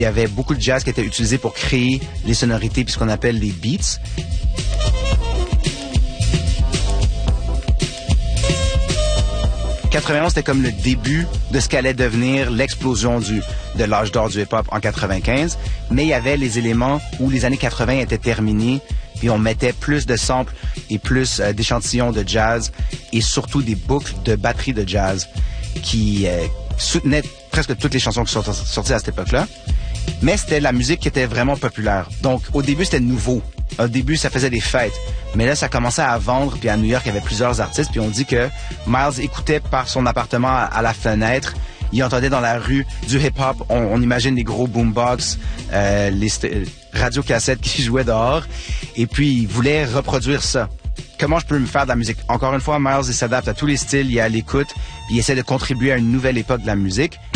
Il y avait beaucoup de jazz qui était utilisé pour créer les sonorités puis ce qu'on appelle les beats. « 91, c'était comme le début de ce qu'allait devenir l'explosion de l'âge d'or du hip-hop en 95. Mais il y avait les éléments où les années 80 étaient terminées, puis on mettait plus de samples et plus d'échantillons de jazz et surtout des boucles de batterie de jazz qui soutenaient presque toutes les chansons qui sont sorties à cette époque-là. Mais c'était la musique qui était vraiment populaire. Donc, au début, c'était nouveau. Au début, ça faisait des fêtes. Mais là, ça commençait à vendre. Puis à New York, il y avait plusieurs artistes. Puis on dit que Miles écoutait par son appartement à la fenêtre. Il entendait dans la rue du hip-hop. On imagine les gros boombox, les radiocassettes qui jouaient dehors. Et puis, il voulait reproduire ça. Comment je peux me faire de la musique? Encore une fois, Miles, il s'adapte à tous les styles. Il est à l'écoute. Puis il essaie de contribuer à une nouvelle époque de la musique.